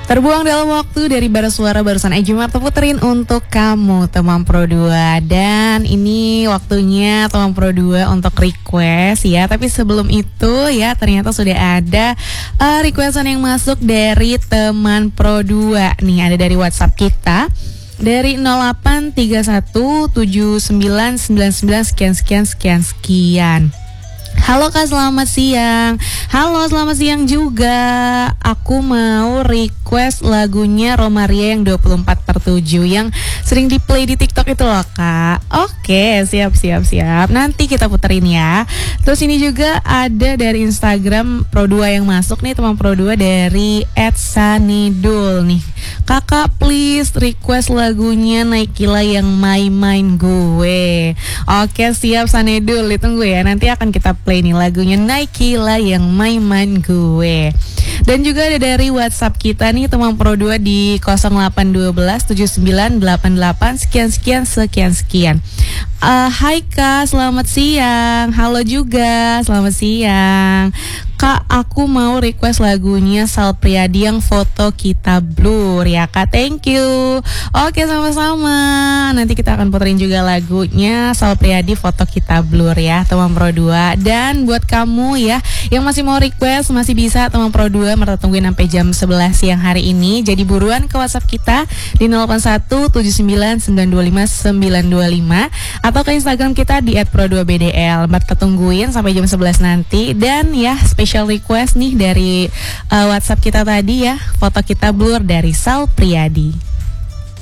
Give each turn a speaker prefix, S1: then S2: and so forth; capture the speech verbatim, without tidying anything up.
S1: Terbuang dalam waktu dari bara suara barusan Eji Marto puterin untuk kamu teman Pro dua. Dan ini waktunya teman Pro dua untuk request ya. Tapi sebelum itu ya ternyata sudah ada uh, requestan yang masuk dari teman Pro dua. Nih ada dari WhatsApp kita dari nol delapan tiga satu tujuh sembilan sembilan sembilan sekian sekian sekian sekian. Halo Kak, selamat siang. Halo, selamat siang juga. Aku mau request lagunya Romaria yang dua puluh empat per tujuh yang sering di play di TikTok itu loh Kak. Oke, siap siap siap. Nanti kita puterin ya. Terus ini juga ada dari Instagram Pro dua yang masuk nih, teman Pro dua dari et sanidul nih. Kakak please request lagunya Naikilah yang My Mind gue. Oke, siap Sanidul, ditunggu ya. Nanti akan kita play nih lagunya Naikilah yang My Mind gue. Dan juga ada dari WhatsApp kita nih teman Pro dua di nol delapan satu dua tujuh sembilan delapan delapan sekian sekian sekian sekian. Uh, hai Kak, selamat siang. Halo juga, selamat siang. Kak, aku mau request lagunya Sal Priadi yang Foto Kita Blur ya Kak, thank you. Oke, sama-sama. Nanti kita akan puterin juga lagunya Sal Priadi Foto Kita Blur ya teman Pro dua. Dan buat kamu ya yang masih mau request, masih bisa teman Pro dua mereka tungguin sampai jam sebelas siang hari ini. Jadi buruan ke WhatsApp kita di nol delapan satu tujuh sembilan sembilan dua lima sembilan dua lima atau ke Instagram kita di et pro dua b d l. Mereka tungguin sampai jam sebelas nanti. Dan ya special request nih dari uh, WhatsApp kita tadi ya, Foto Kita Blur dari Sal Priadi.